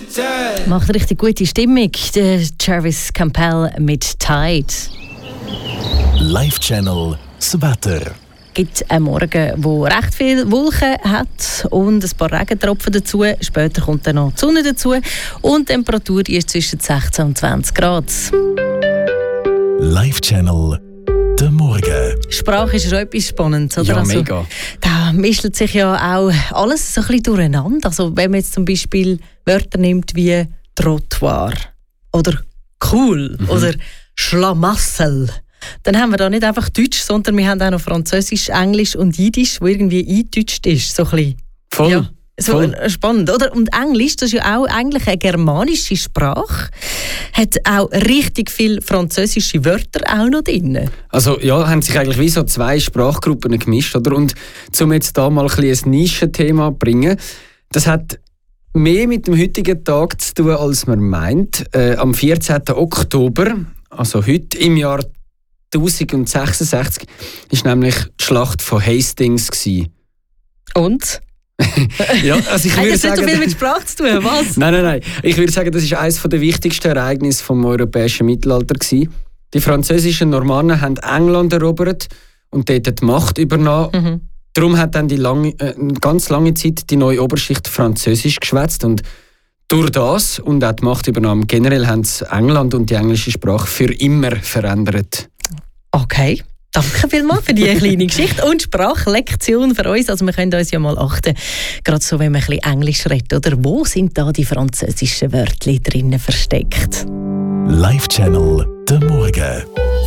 Macht richtig gute Stimmung. Der Jarvis Campbell mit Tide. Live-Channel das Wetter. Gibt einen Morgen, wo recht viel Wolken hat und ein paar Regentropfen dazu. Später kommt dann noch die Sonne dazu und die Temperatur ist zwischen 16 und 20 Grad. Live-Channel der Morgen. Sprache ist schon etwas Spannendes, oder? Ja, mega. Da mischt sich ja auch alles so ein bisschen durcheinander. Also wenn man jetzt zum Beispiel Wörter nimmt wie Trottoir oder cool oder Schlamassel, dann haben wir da nicht einfach Deutsch, sondern wir haben auch noch Französisch, Englisch und Jiddisch, wo irgendwie eingedeutscht ist. So ein bisschen. Voll. Ja. So Voll. Spannend, oder? Und Englisch, das ist ja auch eigentlich eine germanische Sprache, hat auch richtig viele französische Wörter auch noch drin. Also ja, haben sich eigentlich wie so zwei Sprachgruppen gemischt, oder? Und um jetzt da mal ein Nischenthema zu bringen, das hat mehr mit dem heutigen Tag zu tun, als man meint. Am 14. Oktober, also heute im Jahr 1066, war nämlich die Schlacht von Hastings gewesen. Und? Ja, also ich würde das hat sagen, nicht so viel mit Sprache zu tun, was? Nein. Ich würde sagen, das war eines der wichtigsten Ereignisse des europäischen Mittelalters. Die französischen Normannen haben England erobert und dort die Macht übernommen. Darum hat dann ganz lange Zeit die neue Oberschicht Französisch geschwätzt. Und durch das und auch die Machtübernahme generell haben sie England und die englische Sprache für immer verändert. Okay. Danke vielmals für diese kleine Geschichte und Sprachlektion für uns. Also wir können uns ja mal achten, gerade so, wenn wir ein bisschen Englisch reden, oder? Wo sind da die französischen Wörter drinnen versteckt? Live-Channel der Morgen.